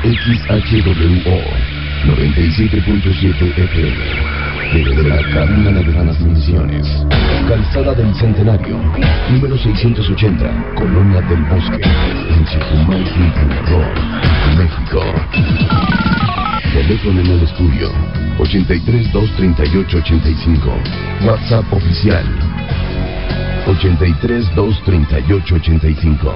XHWO 97.7 FM. Desde la cabina de transmisiones, Calzada del Centenario, número 680, Colonia del Bosque, en Chetumal, Quintana Roo, México. Teléfono en el estudio 83 238 85. WhatsApp oficial 83 238 85.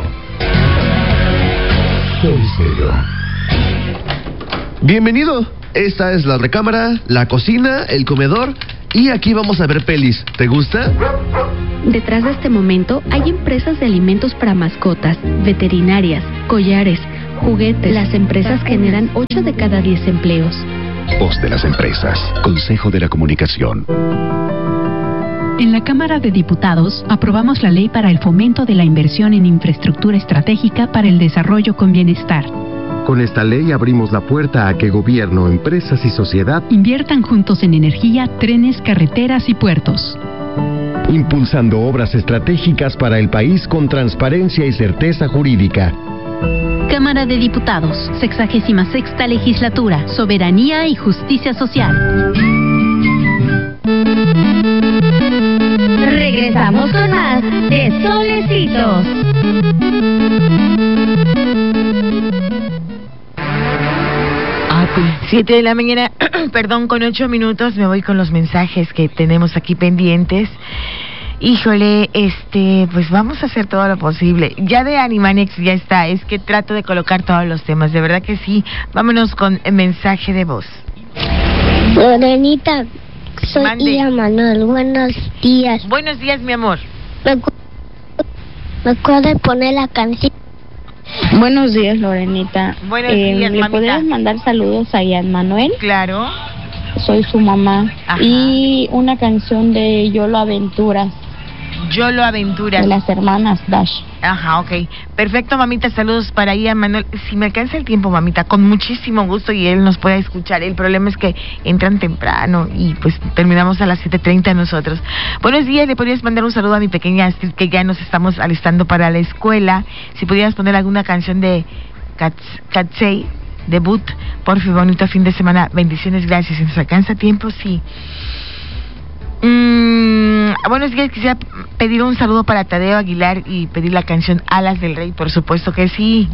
Soy Stereo. Bienvenido. Esta es la recámara, la cocina, el comedor y aquí vamos a ver pelis. ¿Te gusta? Detrás de este momento hay empresas de alimentos para mascotas, veterinarias, collares, juguetes. Las empresas generan 8 de cada 10 empleos. Voz de las empresas. Consejo de la Comunicación. En la Cámara de Diputados aprobamos la ley para el fomento de la inversión en infraestructura estratégica para el desarrollo con bienestar. Con esta ley abrimos la puerta a que gobierno, empresas y sociedad inviertan juntos en energía, trenes, carreteras y puertos. Impulsando obras estratégicas para el país con transparencia y certeza jurídica. Cámara de Diputados, 66ª Legislatura, Soberanía y Justicia Social. Regresamos con más de Solecitos. Pues 7 de la mañana, perdón, con 8 minutos, me voy con los mensajes que tenemos aquí pendientes. Híjole, pues vamos a hacer todo lo posible. Ya de Animaniacs ya está, es que trato de colocar todos los temas, de verdad que sí. Vámonos con el mensaje de voz. Lorenita, soy Ia Manuel, buenos días. Buenos días, mi amor. ¿Me puede poner la canción? Buenos días, Lorenita. Buenos días, ¿Le podrías mandar saludos a Ian Manuel? Claro. Soy su mamá. Ajá. Y una canción de Yolo Aventuras. Yolo Aventuras. De las hermanas Dash. Ajá, ok. Perfecto, mamita, saludos para Ian Manuel. Si me alcanza el tiempo, mamita, con muchísimo gusto y él nos pueda escuchar. El problema es que entran temprano y pues terminamos a las 7:30 nosotros. Buenos días, le podrías mandar un saludo a mi pequeña Astrid, que ya nos estamos alistando para la escuela. Si pudieras poner alguna canción de Katsei, debut, por fin, bonito fin de semana. Bendiciones, gracias. Si nos alcanza tiempo, sí. Buenos días, quisiera pedir un saludo para Tadeo Aguilar y pedir la canción Alas del Rey, por supuesto que sí,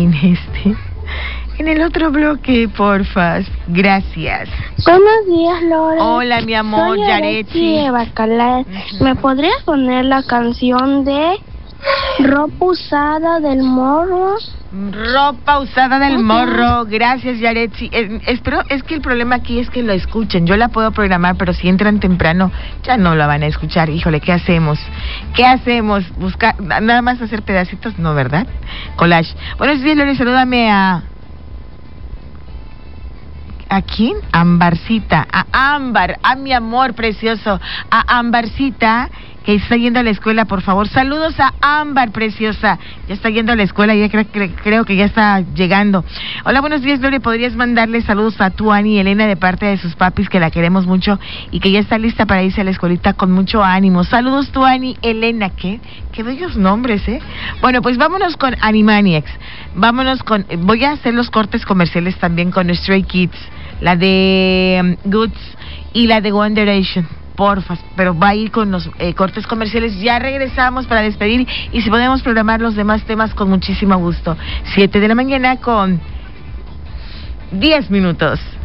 en el otro bloque, porfa, gracias. Buenos días, Lola. Hola, mi amor, soy Yaretsi. ¿Me podrías poner la canción de Ropa Usada del Morro? Ropa Usada del Morro, gracias, Yaretsi. Espero, es que el problema aquí es que lo escuchen. Yo la puedo programar, pero si entran temprano ya no la van a escuchar. Híjole, ¿qué hacemos? ¿Qué hacemos? ¿Buscar nada más hacer pedacitos? No, ¿verdad? Collage. Buenos días, Lore, salúdame ¿a quién? Ambarcita, a Ámbar, a mi amor precioso, a Ambarcita, que está yendo a la escuela, por favor. Saludos a Ámbar, preciosa. Ya está yendo a la escuela, ya creo que ya está llegando. Hola, buenos días, Gloria. ¿Podrías mandarle saludos a Tuani y Elena de parte de sus papis, que la queremos mucho y que ya está lista para irse a la escuelita con mucho ánimo? Saludos, Tuani, Elena. Qué bellos nombres, ¿eh? Bueno, pues vámonos con Animaniacs. Voy a hacer los cortes comerciales también con Stray Kids, la de Goods y la de One Direction. Porfa, pero va a ir con los cortes comerciales. Ya regresamos para despedir y si podemos programar los demás temas con muchísimo gusto. 7 de la mañana con 10 minutos.